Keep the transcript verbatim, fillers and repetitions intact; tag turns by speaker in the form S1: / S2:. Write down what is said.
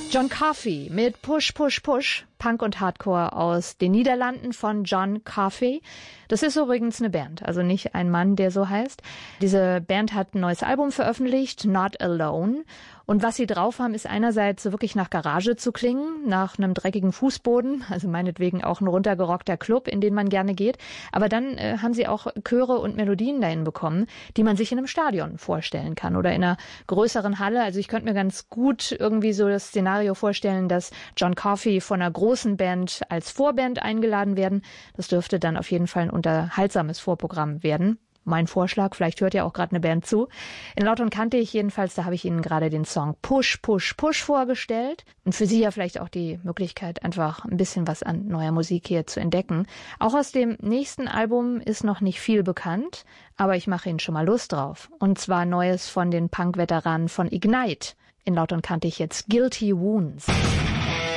S1: John Coffey mit Push, Push, Push, Punk und Hardcore aus den Niederlanden von John Coffey. Das ist übrigens eine Band, also nicht ein Mann, der so heißt. Diese Band hat ein neues Album veröffentlicht, Not Alone. Und was sie drauf haben, ist einerseits so wirklich nach Garage zu klingen, nach einem dreckigen Fußboden, also meinetwegen auch ein runtergerockter Club, in den man gerne geht. Aber dann äh, haben sie auch Chöre und Melodien dahin bekommen, die man sich in einem Stadion vorstellen kann oder in einer größeren Halle. Also ich könnte mir ganz gut irgendwie so das Szenario vorstellen, dass John Coffey von einer großen Band als Vorband eingeladen werden. Das dürfte dann auf jeden Fall ein unterhaltsames Vorprogramm werden. Mein Vorschlag, vielleicht hört ja auch gerade eine Band zu. In Laut und Kantig jedenfalls, da habe ich Ihnen gerade den Song Push, Push, Push vorgestellt. Und für Sie ja vielleicht auch die Möglichkeit, einfach ein bisschen was an neuer Musik hier zu entdecken. Auch aus dem nächsten Album ist noch nicht viel bekannt, aber ich mache Ihnen schon mal Lust drauf. Und zwar Neues von den Punk-Veteranen von Ignite. In Laut und Kantig jetzt Guilty Wounds.